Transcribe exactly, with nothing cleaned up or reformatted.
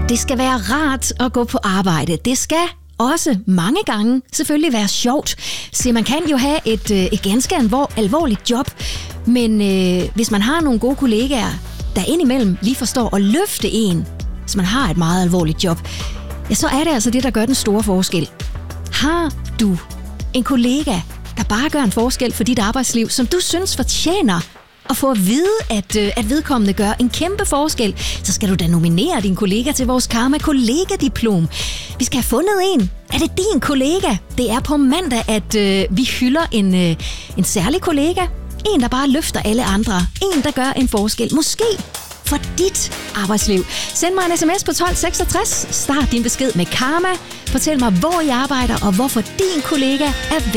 Det skal være rart at gå på arbejde. Det skal også mange gange selvfølgelig være sjovt. Så man kan jo have et, et ganske alvorligt job, men øh, hvis man har nogle gode kollegaer, der indimellem lige forstår at løfte en, så man har et meget alvorligt job, ja, så er det altså det, der gør den store forskel. Har du en kollega, der bare gør en forskel for dit arbejdsliv, som du synes fortjener at få at vide, at, at vedkommende gør en kæmpe forskel, så skal du da nominere din kollega til vores Karma Kollega-diplom. Vi skal have fundet en. Er det din kollega? Det er på mandag, at øh, vi hylder en, øh, en særlig kollega. En, der bare løfter alle andre. En, der gør en forskel. Måske for dit arbejdsliv. Send mig en sms på tolv seksogtres. Start din besked med Karma. Fortæl mig, hvor I arbejder, og hvorfor din kollega er vigtig.